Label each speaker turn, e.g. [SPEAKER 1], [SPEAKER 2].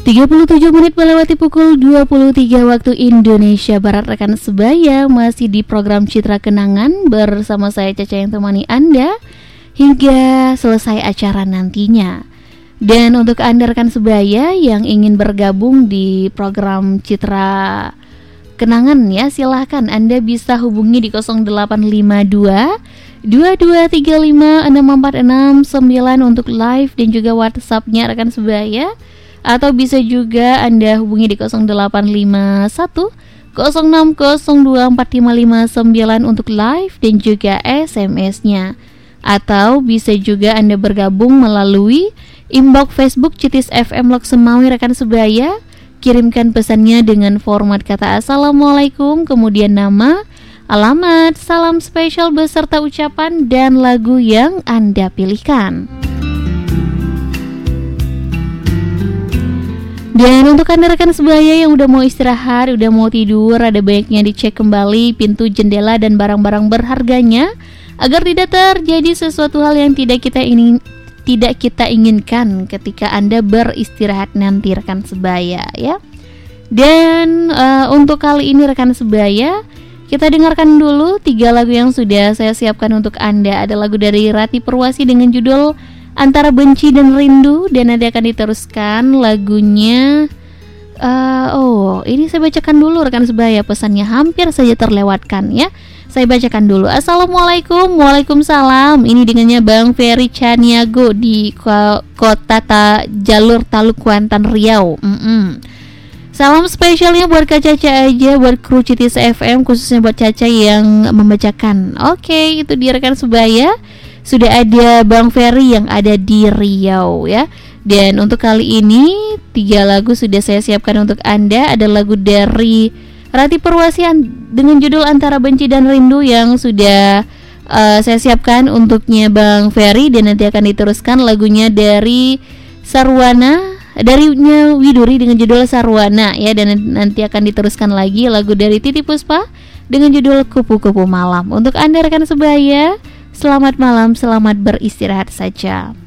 [SPEAKER 1] 37 menit melewati pukul 23 waktu Indonesia Barat. Rekan sebaya masih di program Citra Kenangan bersama saya Caca yang temani Anda hingga selesai acara nantinya. Dan untuk Anda rekan sebaya yang ingin bergabung di program Citra Kenangan ya, silahkan Anda bisa hubungi di 0852 2235 6469 untuk live dan juga WhatsApp-nya rekan sebaya. Atau bisa juga Anda hubungi di 0851 06024559 untuk live dan juga SMS-nya. Atau bisa juga Anda bergabung melalui inbox Facebook Citis FM Lok Semawi rekan sebaya. Kirimkan pesannya dengan format kata Assalamualaikum, kemudian nama, alamat, salam spesial beserta ucapan dan lagu yang Anda pilihkan. Dan untuk Anda rekan sebaya yang udah mau istirahat, udah mau tidur, ada baiknya dicek kembali pintu jendela dan barang-barang berharganya agar tidak terjadi sesuatu hal yang tidak kita inginkan ketika Anda beristirahat nanti rekan sebaya ya. Dan untuk kali ini rekan sebaya, kita dengarkan dulu 3 lagu yang sudah saya siapkan untuk Anda. Ada lagu dari Rati Purwasi dengan judul Antara Benci dan Rindu, dan nanti akan diteruskan lagunya. Ini saya bacakan dulu rekan sebaya, pesannya hampir saja terlewatkan ya. Saya bacakan dulu. Assalamualaikum. Waalaikumsalam. Ini dengannya Bang Ferry Caniago di kota Jalur Taluk Kuantan Riau. Salam spesialnya buat Kak Caca aja, buat kru Citis FM, khususnya buat Caca yang membacakan. Oke, itu dia rekan sebaya. Sudah ada Bang Ferry yang ada di Riau ya. Dan untuk kali ini 3 lagu sudah saya siapkan untuk Anda. Ada lagu dari Rati Purwasi dengan judul Antara Benci dan Rindu yang sudah saya siapkan untuknya Bang Ferry. Dan nanti akan diteruskan lagunya dari Sarwana, darinya Widuri dengan judul Sarwana ya. Dan nanti akan diteruskan lagi lagu dari Titi Puspa dengan judul Kupu-Kupu Malam. Untuk Anda rekan sebaya, selamat malam, selamat beristirahat saja.